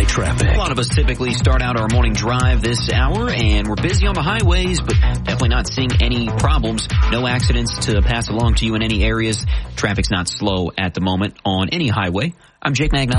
traffic. A lot of us typically start out our morning drive this hour, and we're busy on the highways, but definitely not seeing any problems. No accidents to pass along to you in any areas. Traffic's not slow at the moment on any highway. I'm Jake Magna.